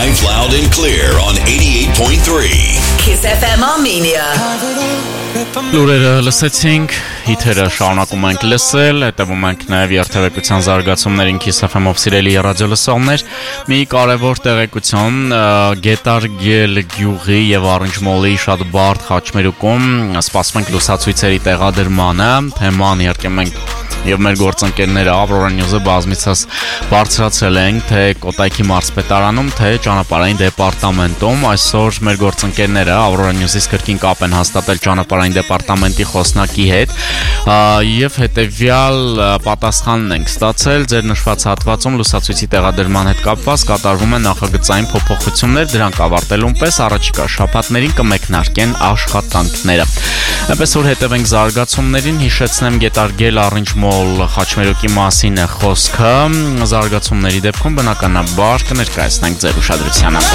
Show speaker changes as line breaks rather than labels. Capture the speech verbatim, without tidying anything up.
Live loud and clear on eighty-eight point three.
Kiss F M Armenia.
Լուրերը լսեցինք, հիթերը շարունակում ենք լսել, հետևում ենք նաև երթևեկության զարգացումներին Kiss F M-ով սիրելի ռադիոլսողներ։ Մի կարևոր տեղեկություն, Գետարգել գյուղի եւ Առնջմոլի շատ բարդ խաչմերուկում սպասում ենք լուսացույցերի տեղադրմանը, թեման իհարկե մենք եւ մեր գործընկերները Aurora News-ը բազմիցս բարձրացել են թե Կոտայքի մարզպետարանում, թե ճանապարհային դեպարտամենտում։ Այսօր մեր գործընկերները Aurora News-ից կրկին կապ են հաստատել ճանապարհային դեպարտամենտի խոսնակի հետ եւ հետեւյալ պատասխանն ենք ստացել։ Ձեր նշված հատվածում լուսացույցի տեղադրման հետ կապված կատարվում են նախագծային փոփոխություններ, դրանք ավարտելուն պես առաջիկա շաբաթներին կմեկնարկեն աշխատանքները։ Այնպես որ հետևենք զարգացումներին, հիշեցնեմ Գետարգել Առնջմոլ խաչմերուկի մասին է խոսքը, զարգացումների դեպքում բնականաբար կներկայացնենք ձեր ուշադրությանը։